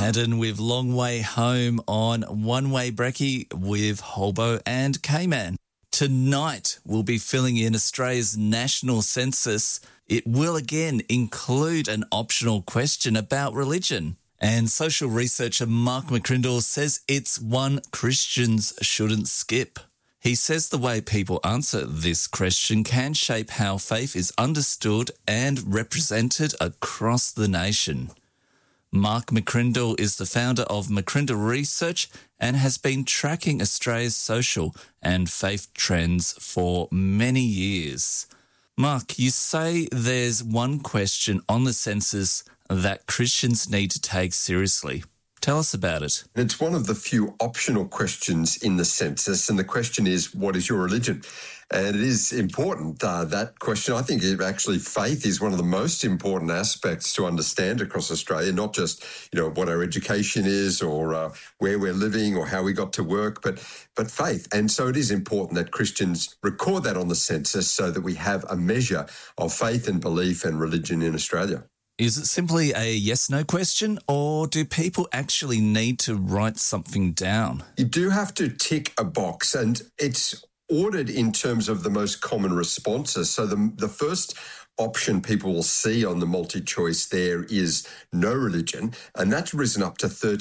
Haddon with Long Way Home on One Way Brekkie with Holbo and K-Man. Tonight we'll be filling in Australia's national census. It will again include an optional question about religion. And social researcher Mark McCrindle says it's one Christians shouldn't skip. He says the way people answer this question can shape how faith is understood and represented across the nation. Mark McCrindle is the founder of McCrindle Research and has been tracking Australia's social and faith trends for many years. Mark, you say there's one question on the census that Christians need to take seriously. Tell us about it. It's one of the few optional questions in the census, and the question is, what is your religion? And it is important, that question. I think faith is one of the most important aspects to understand across Australia, not just, what our education is or where we're living or how we got to work, but faith. And so it is important that Christians record that on the census so that we have a measure of faith and belief and religion in Australia. Is it simply a yes-no question, or do people actually need to write something down? You do have to tick a box, and it's ordered in terms of the most common responses. So the first option people will see on the multi-choice there is no religion, and that's risen up to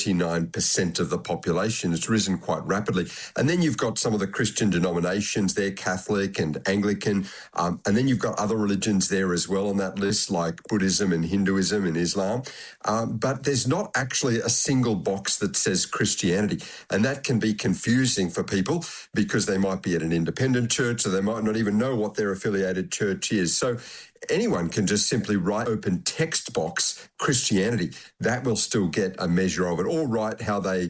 39% of the population. It's risen quite rapidly. And then you've got some of the Christian denominations there, Catholic and Anglican, and then you've got other religions there as well on that list, like Buddhism and Hinduism and Islam. But there's not actually a single box that says Christianity, and that can be confusing for people because they might be at an independent church or they might not even know what their affiliated church is. So anyone can just simply write open text box Christianity. That will still get a measure of it, or write how they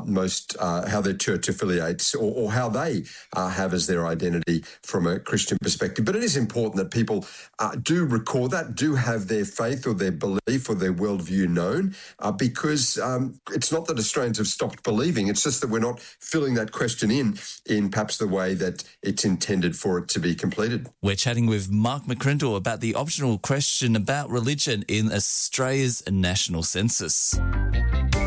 how their church affiliates or how they have as their identity from a Christian perspective. But it is important that people do record that, do have their faith or their belief or their worldview known, because it's not that Australians have stopped believing. It's just that we're not filling that question in perhaps the way that it's intended for it to be completed. We're chatting with Mark McCrindle about the optional question about religion in Australia's national census.